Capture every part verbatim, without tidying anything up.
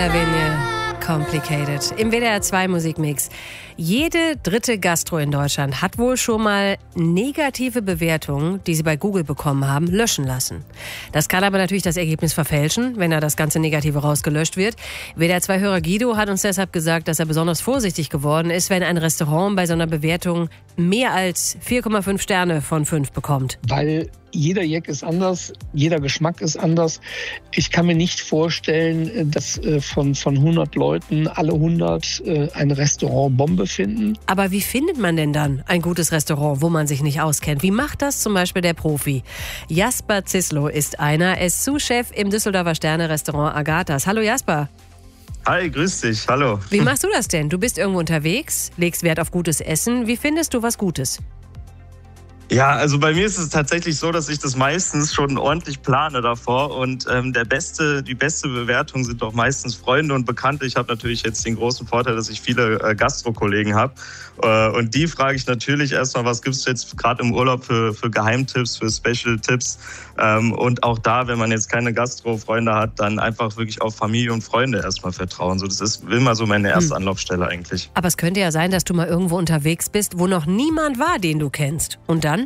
Complicated. Im W D R zwei Musikmix. Jede dritte Gastro in Deutschland hat wohl schon mal negative Bewertungen, die sie bei Google bekommen haben, löschen lassen. Das kann aber natürlich das Ergebnis verfälschen, wenn da das ganze Negative rausgelöscht wird. W D R zwei-Hörer Guido hat uns deshalb gesagt, dass er besonders vorsichtig geworden ist, wenn ein Restaurant bei so einer Bewertung mehr als vier Komma fünf Sterne von fünf bekommt. Weil jeder Jack ist anders, jeder Geschmack ist anders. Ich kann mir nicht vorstellen, dass von, von hundert Leuten alle hundert ein Restaurant Bombe finden. Aber wie findet man denn dann ein gutes Restaurant, wo man sich nicht auskennt? Wie macht das zum Beispiel der Profi? Jasper Zislo ist einer. Er ist Sous-Chef im Düsseldorfer Sterne-Restaurant Agathas. Hallo Jasper. Hi, grüß dich, hallo. Wie machst du das denn? Du bist irgendwo unterwegs, legst Wert auf gutes Essen. Wie findest du was Gutes? Ja, also bei mir ist es tatsächlich so, dass ich das meistens schon ordentlich plane davor und ähm, der beste, die beste Bewertung sind doch meistens Freunde und Bekannte. Ich habe natürlich jetzt den großen Vorteil, dass ich viele äh, Gastro-Kollegen habe äh, und die frage ich natürlich erstmal, was gibt's jetzt gerade im Urlaub für, für Geheimtipps, für Special-Tipps ähm, und auch da, wenn man jetzt keine Gastro-Freunde hat, dann einfach wirklich auf Familie und Freunde erstmal vertrauen. So, das ist immer so meine erste hm. Anlaufstelle eigentlich. Aber es könnte ja sein, dass du mal irgendwo unterwegs bist, wo noch niemand war, den du kennst. Und dann?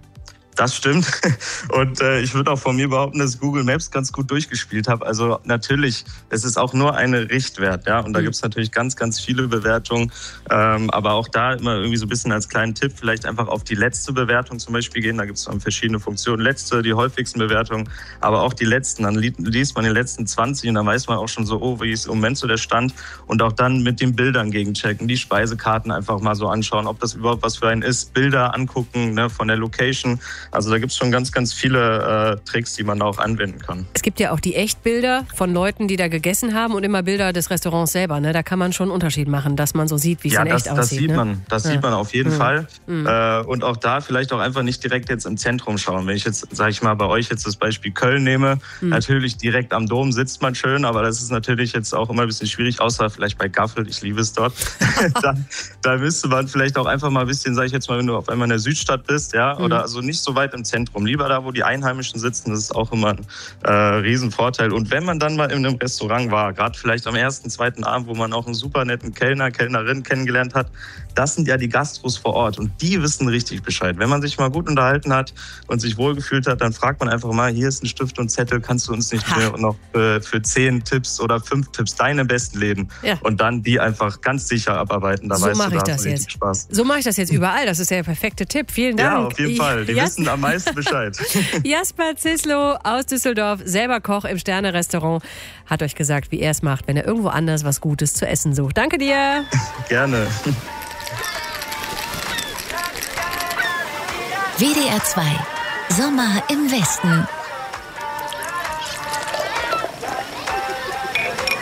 Das stimmt. Und äh, ich würde auch von mir behaupten, dass Google Maps ganz gut durchgespielt habe. Also natürlich, es ist auch nur eine Richtwert, ja. Und da gibt es natürlich ganz, ganz viele Bewertungen. Ähm, aber auch da immer irgendwie so ein bisschen als kleinen Tipp, vielleicht einfach auf die letzte Bewertung zum Beispiel gehen. Da gibt es verschiedene Funktionen. Letzte, die häufigsten Bewertungen, aber auch die letzten. Dann liest man die letzten zwanzig und dann weiß man auch schon so, oh, wie ist im Moment so der Stand. Und auch dann mit den Bildern gegenchecken, die Speisekarten einfach mal so anschauen, ob das überhaupt was für einen ist. Bilder angucken, ne, von der Location. Also da gibt es schon ganz, ganz viele äh, Tricks, die man auch anwenden kann. Es gibt ja auch die Echtbilder von Leuten, die da gegessen haben und immer Bilder des Restaurants selber. Ne? Da kann man schon einen Unterschied machen, dass man so sieht, wie es ja, dann das, echt das aussieht. Sieht ne? man, das ja. sieht man auf jeden mhm. Fall. Mhm. Äh, und auch da vielleicht auch einfach nicht direkt jetzt im Zentrum schauen. Wenn ich jetzt, sage ich mal, bei euch jetzt das Beispiel Köln nehme, mhm. natürlich direkt am Dom sitzt man schön, aber das ist natürlich jetzt auch immer ein bisschen schwierig, außer vielleicht bei Gaffel, ich liebe es dort. da, da müsste man vielleicht auch einfach mal ein bisschen, sage ich jetzt mal, wenn du auf einmal in der Südstadt bist, ja, mhm. oder also nicht so weit im Zentrum, lieber da, wo die Einheimischen sitzen, das ist auch immer ein äh, Riesenvorteil. Und wenn man dann mal in einem Restaurant war, gerade vielleicht am ersten, zweiten Abend, wo man auch einen super netten Kellner, Kellnerin kennengelernt hat, das sind ja die Gastros vor Ort und die wissen richtig Bescheid. Wenn man sich mal gut unterhalten hat und sich wohlgefühlt hat, dann fragt man einfach mal, hier ist ein Stift und Zettel, kannst du uns nicht mehr noch äh, für zehn Tipps oder fünf Tipps deine besten Läden ja. und dann die einfach ganz sicher abarbeiten. Da so weißt mache du, ich da das richtig jetzt. Spaß. So mache ich das jetzt überall. Das ist ja der perfekte Tipp. Vielen Dank. Ja, auf jeden Fall. Die Jas- wissen am meisten Bescheid. Jasper Zislo aus Düsseldorf, selber Koch im Sterne-Restaurant, hat euch gesagt, wie er es macht, wenn er irgendwo anders was Gutes zu essen sucht. Danke dir. Gerne. W D R zwei Sommer im Westen.